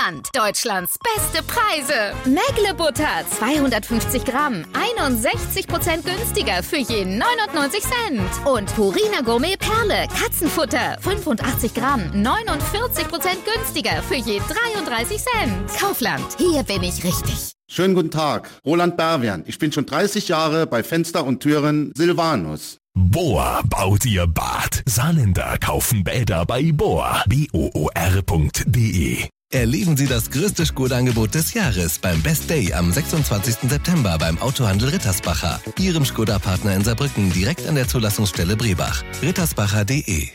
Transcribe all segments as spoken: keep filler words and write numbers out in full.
Kaufland. Deutschlands beste Preise. Mägle Butter zweihundertfünfzig Gramm. einundsechzig Prozent günstiger für je neunundneunzig Cent. Und Purina Gourmet Perle Katzenfutter. fünfundachtzig Gramm. neunundvierzig Prozent günstiger für je dreiunddreißig Cent. Kaufland. Hier bin ich richtig. Schönen guten Tag. Roland Berwian. Ich bin schon dreißig Jahre bei Fenster und Türen Silvanus. Bohr baut ihr Bad. Saarländer kaufen Bäder bei Bohr. B O O R punkt D E. Erleben Sie das größte Skoda-Angebot des Jahres beim Best Day am sechsundzwanzigsten September beim Autohandel Rittersbacher. Ihrem Skoda-Partner in Saarbrücken direkt an der Zulassungsstelle Brebach. rittersbacher punkt de.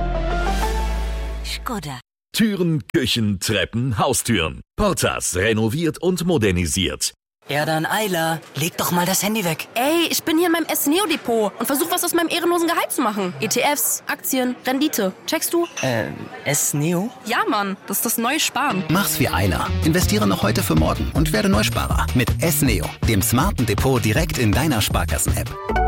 Skoda. Türen, Küchen, Treppen, Haustüren. Portas renoviert und modernisiert. Ja dann, Eila, leg doch mal das Handy weg. Ey, ich bin hier in meinem S-Neo-Depot und versuche was aus meinem ehrenlosen Gehalt zu machen. E T Fs, Aktien, Rendite. Checkst du? Äh, S-Neo? Ja, Mann, das ist das neue Sparen. Mach's wie Eila. Investiere noch heute für morgen und werde Neusparer. Mit S-Neo, dem smarten Depot direkt in deiner Sparkassen-App.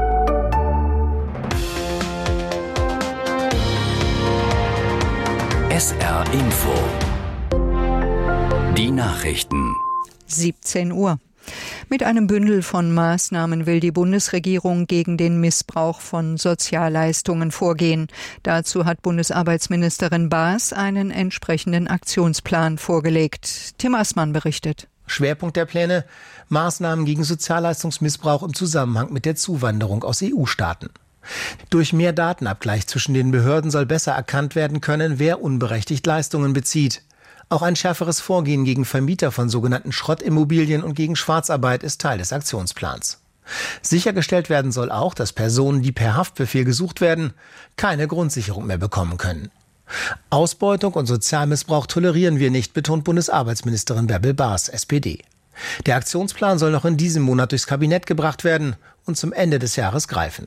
S R Info. Die Nachrichten. siebzehn Uhr. Mit einem Bündel von Maßnahmen will die Bundesregierung gegen den Missbrauch von Sozialleistungen vorgehen. Dazu hat Bundesarbeitsministerin Baas einen entsprechenden Aktionsplan vorgelegt. Tim Assmann berichtet. Schwerpunkt der Pläne: Maßnahmen gegen Sozialleistungsmissbrauch im Zusammenhang mit der Zuwanderung aus E U-Staaten. Durch mehr Datenabgleich zwischen den Behörden soll besser erkannt werden können, wer unberechtigt Leistungen bezieht. Auch ein schärferes Vorgehen gegen Vermieter von sogenannten Schrottimmobilien und gegen Schwarzarbeit ist Teil des Aktionsplans. Sichergestellt werden soll auch, dass Personen, die per Haftbefehl gesucht werden, keine Grundsicherung mehr bekommen können. Ausbeutung und Sozialmissbrauch tolerieren wir nicht, betont Bundesarbeitsministerin Bärbel Baas, S P D. Der Aktionsplan soll noch in diesem Monat durchs Kabinett gebracht werden und zum Ende des Jahres greifen.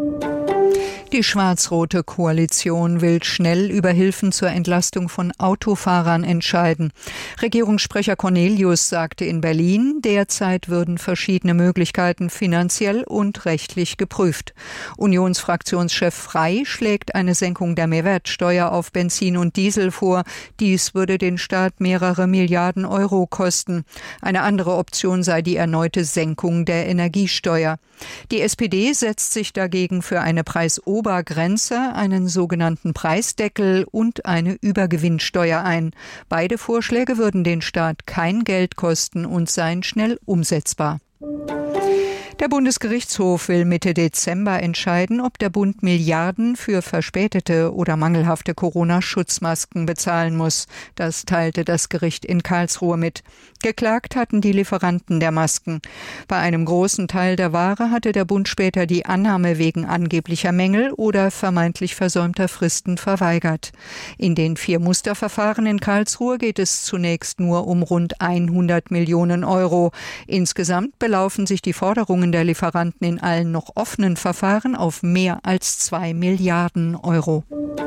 Die schwarz-rote Koalition will schnell über Hilfen zur Entlastung von Autofahrern entscheiden. Regierungssprecher Cornelius sagte in Berlin, derzeit würden verschiedene Möglichkeiten finanziell und rechtlich geprüft. Unionsfraktionschef Frey schlägt eine Senkung der Mehrwertsteuer auf Benzin und Diesel vor. Dies würde den Staat mehrere Milliarden Euro kosten. Eine andere Option sei die erneute Senkung der Energiesteuer. Die S P D setzt sich dagegen für eine Preisobergrenze, einen sogenannten Preisdeckel und eine Übergewinnsteuer ein. Beide Vorschläge würden den Staat kein Geld kosten und seien schnell umsetzbar. Der Bundesgerichtshof will Mitte Dezember entscheiden, ob der Bund Milliarden für verspätete oder mangelhafte Corona-Schutzmasken bezahlen muss. Das teilte das Gericht in Karlsruhe mit. Geklagt hatten die Lieferanten der Masken. Bei einem großen Teil der Ware hatte der Bund später die Annahme wegen angeblicher Mängel oder vermeintlich versäumter Fristen verweigert. In den vier Musterverfahren in Karlsruhe geht es zunächst nur um rund hundert Millionen Euro. Insgesamt belaufen sich die Forderungen der Lieferanten in allen noch offenen Verfahren auf mehr als zwei Milliarden Euro.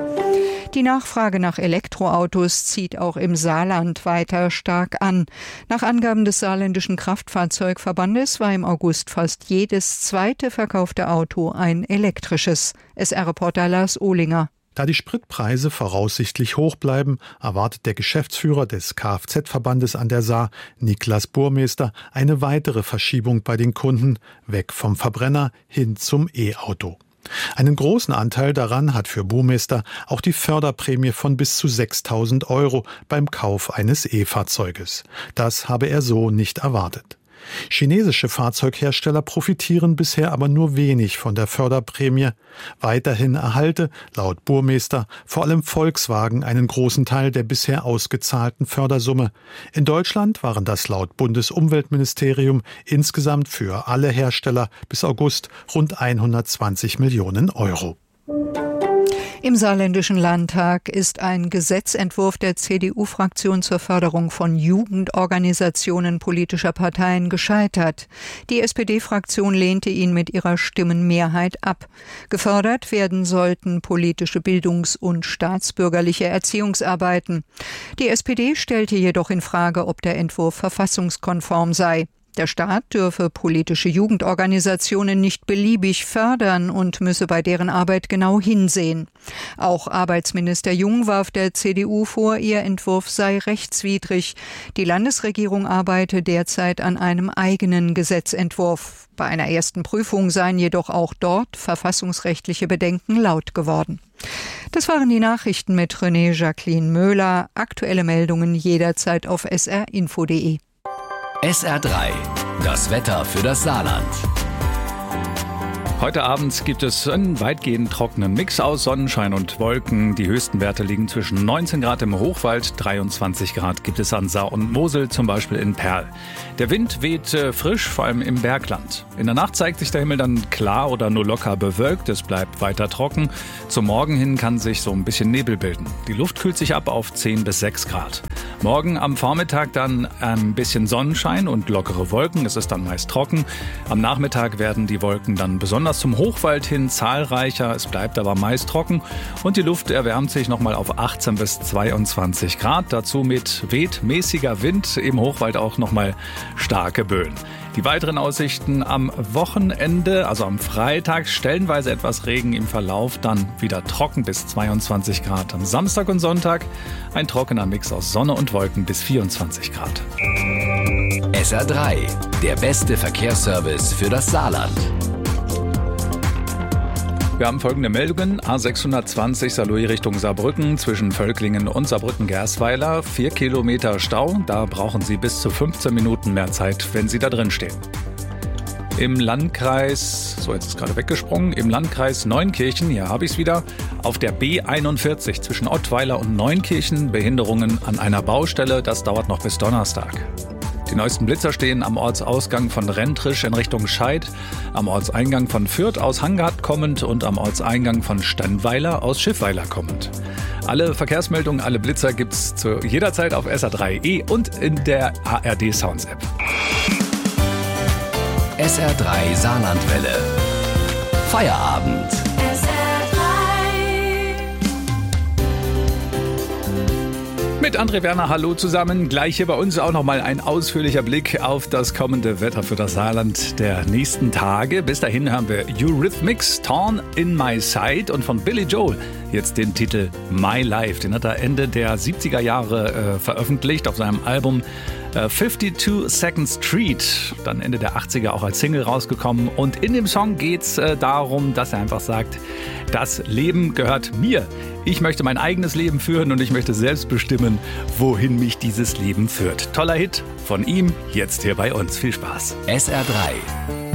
Die Nachfrage nach Elektroautos zieht auch im Saarland weiter stark an. Nach Angaben des Saarländischen Kraftfahrzeugverbandes war im August fast jedes zweite verkaufte Auto ein elektrisches. S R-Reporter Lars Ohlinger. Da die Spritpreise voraussichtlich hoch bleiben, erwartet der Geschäftsführer des Kfz-Verbandes an der Saar, Niklas Burmester, eine weitere Verschiebung bei den Kunden, weg vom Verbrenner hin zum E-Auto. Einen großen Anteil daran hat für Burmester auch die Förderprämie von bis zu sechstausend Euro beim Kauf eines E-Fahrzeuges. Das habe er so nicht erwartet. Chinesische Fahrzeughersteller profitieren bisher aber nur wenig von der Förderprämie. Weiterhin erhalte, laut Burmester, vor allem Volkswagen einen großen Teil der bisher ausgezahlten Fördersumme. In Deutschland waren das laut Bundesumweltministerium insgesamt für alle Hersteller bis August rund hundertzwanzig Millionen Euro. Im Saarländischen Landtag ist ein Gesetzentwurf der C D U-Fraktion zur Förderung von Jugendorganisationen politischer Parteien gescheitert. Die S P D-Fraktion lehnte ihn mit ihrer Stimmenmehrheit ab. Gefördert werden sollten politische Bildungs- und staatsbürgerliche Erziehungsarbeiten. Die S P D stellte jedoch in Frage, ob der Entwurf verfassungskonform sei. Der Staat dürfe politische Jugendorganisationen nicht beliebig fördern und müsse bei deren Arbeit genau hinsehen. Auch Arbeitsminister Jung warf der C D U vor, ihr Entwurf sei rechtswidrig. Die Landesregierung arbeite derzeit an einem eigenen Gesetzentwurf. Bei einer ersten Prüfung seien jedoch auch dort verfassungsrechtliche Bedenken laut geworden. Das waren die Nachrichten mit René Jacqueline Möhler. Aktuelle Meldungen jederzeit auf s r info punkt d e. S R drei, das Wetter für das Saarland. Heute Abend gibt es einen weitgehend trockenen Mix aus Sonnenschein und Wolken. Die höchsten Werte liegen zwischen neunzehn Grad im Hochwald, dreiundzwanzig Grad gibt es an Saar und Mosel, zum Beispiel in Perl. Der Wind weht äh, frisch, vor allem im Bergland. In der Nacht zeigt sich der Himmel dann klar oder nur locker bewölkt. Es bleibt weiter trocken. Zum Morgen hin kann sich so ein bisschen Nebel bilden. Die Luft kühlt sich ab auf zehn bis sechs Grad. Morgen am Vormittag dann ein bisschen Sonnenschein und lockere Wolken. Es ist dann meist trocken. Am Nachmittag werden die Wolken dann besonders zum Hochwald hin zahlreicher. Es bleibt aber meist trocken und die Luft erwärmt sich nochmal auf achtzehn bis zweiundzwanzig Grad. Dazu mit weht mäßiger Wind, im Hochwald auch nochmal starke Böen. Die weiteren Aussichten am Wochenende, also am Freitag, stellenweise etwas Regen im Verlauf, dann wieder trocken bis zweiundzwanzig Grad. Am Samstag und Sonntag ein trockener Mix aus Sonne und Wolken bis vierundzwanzig Grad. S R drei, der beste Verkehrsservice für das Saarland. Wir haben folgende Meldungen. A sechshundertzwanzig Saarlouis Richtung Saarbrücken zwischen Völklingen und Saarbrücken-Gersweiler. Vier Kilometer Stau. Da brauchen Sie bis zu fünfzehn Minuten mehr Zeit, wenn Sie da drin stehen. Im Landkreis, so jetzt ist gerade weggesprungen, im Landkreis Neunkirchen, hier habe ich es wieder, auf der B einundvierzig zwischen Ottweiler und Neunkirchen Behinderungen an einer Baustelle. Das dauert noch bis Donnerstag. Die neuesten Blitzer stehen am Ortsausgang von Rentrisch in Richtung Scheid, am Ortseingang von Fürth aus Hangard kommend und am Ortseingang von Stannweiler aus Schiffweiler kommend. Alle Verkehrsmeldungen, alle Blitzer gibt's zu jeder Zeit auf S R drei e und in der A R D Sounds App. S R drei Saarlandwelle. Feierabend. Mit André Werner, hallo zusammen. Gleich hier bei uns auch nochmal ein ausführlicher Blick auf das kommende Wetter für das Saarland der nächsten Tage. Bis dahin hören wir Eurythmics, Torn in My Side und von Billy Joel jetzt den Titel My Life. Den hat er Ende der siebziger Jahre äh, veröffentlicht auf seinem Album äh, fifty-two Second Street. Dann Ende der achtziger auch als Single rausgekommen. Und in dem Song geht es äh, darum, dass er einfach sagt, das Leben gehört mir. Ich möchte mein eigenes Leben führen und ich möchte selbst bestimmen, wohin mich dieses Leben führt. Toller Hit von ihm, jetzt hier bei uns. Viel Spaß. S R drei.